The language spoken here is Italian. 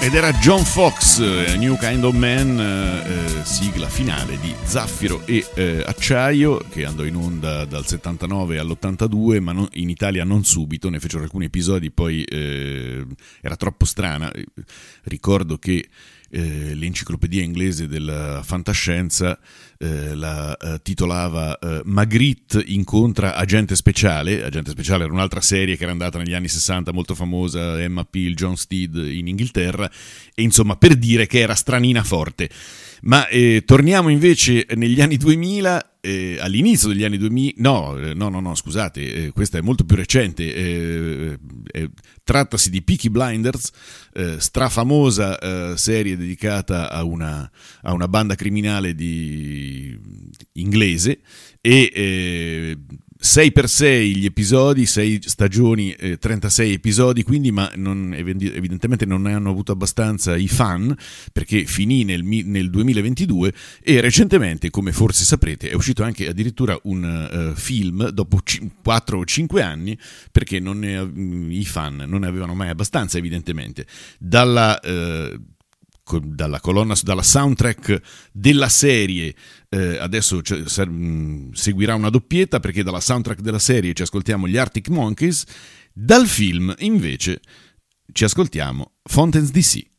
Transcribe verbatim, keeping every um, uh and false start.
Ed era John Fox, New Kind of Man, eh, sigla finale di Zaffiro e eh, Acciaio, che andò in onda dal settantanove all'ottantadue, ma non, in Italia non subito, ne fecero alcuni episodi, poi eh, era troppo strana. Ricordo che eh, l'enciclopedia inglese della fantascienza eh, la eh, titolava eh, Magritte incontra Agente Speciale. Agente Speciale era un'altra serie che era andata negli anni sessanta, molto famosa, Emma Peel, John Steed in Inghilterra, e insomma, per dire che era stranina forte. Ma eh, torniamo invece negli anni duemila, eh, all'inizio degli anni duemila, no, eh, no, no, no, scusate, eh, questa è molto più recente, eh, eh, trattasi di Peaky Blinders, eh, strafamosa eh, serie dedicata a una, a una banda criminale di, inglese, e eh, sei per sei gli episodi, sei stagioni, eh, trentasei episodi, quindi, ma non, evidentemente non ne hanno avuto abbastanza i fan, perché finì nel, nel duemilaventidue, e recentemente, come forse saprete, è uscito anche addirittura un uh, film dopo quattro o cinque anni, perché non ne, i fan non ne avevano mai abbastanza, evidentemente. Dalla... Uh, dalla colonna, dalla soundtrack della serie, eh, adesso c- ser- mh, seguirà una doppietta, perché dalla soundtrack della serie ci ascoltiamo gli Arctic Monkeys, dal film invece ci ascoltiamo Fountains D C.